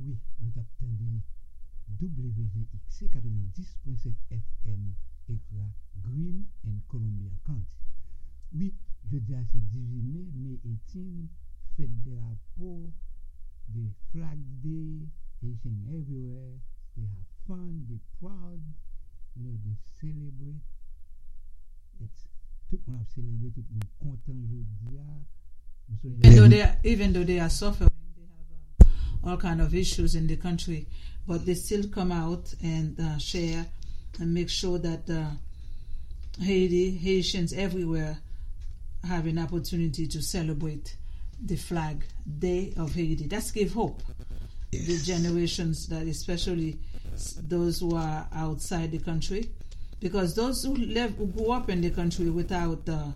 Oui, nous t'attendons WVXC 90.7 FM Écra Green and Columbia County. Oui, je dis à ce 18 mai, mai 18, fête de rapport, the Flag Day, Haitian everywhere, they have fun, they proud, they celebrate. Tout le monde a célébré, tout le monde content aujourd'hui. Even though they are suffering, they have all kind of issues in the country, but they still come out and share and make sure that Haitians everywhere have an opportunity to celebrate the Flag Day of Haiti. That's give hope. Yes. The generations that, especially those who are outside the country, because those who grew up in the country without the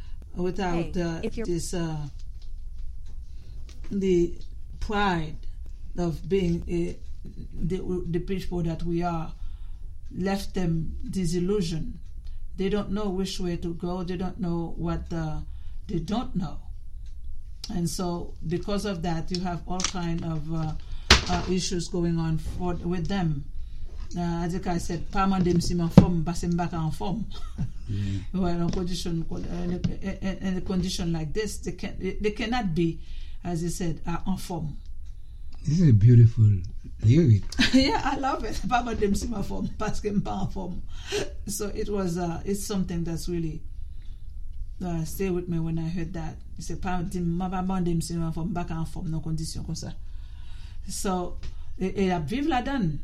pride of being the people that we are, left them disillusioned. They don't know which way to go. They don't know what they don't know. And so because of that, you have all kind of issues going on with them. As I said, pas mandem si en forme, pas m'baka en forme. Well, in a condition like this, they cannot be, as I said, en forme. This is a beautiful lyric. Yeah, I love it. Pas mandem si en forme, pas m'baka en forme. So it was, it's something that's really stay with me when I heard that. C'est pas mandem si en forme, baka en forme, dans condition comme ça. So, et a vivre la donne.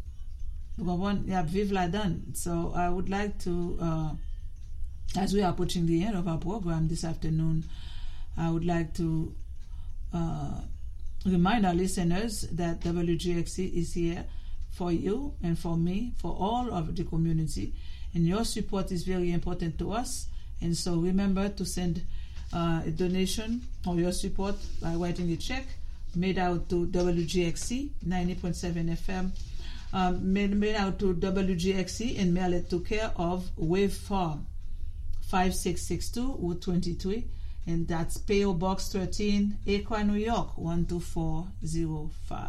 So I would like to, as we are approaching the end of our program this afternoon, I would like to remind our listeners that WGXC is here for you and for me, for all of the community, and your support is very important to us. And so remember to send a donation or your support by writing a check made out to WGXC 90.7 FM. Made out to WGXC and mail it to care of Wave Farm 5662 Route 23, and that's PO Box 13, Acra, New York 12405.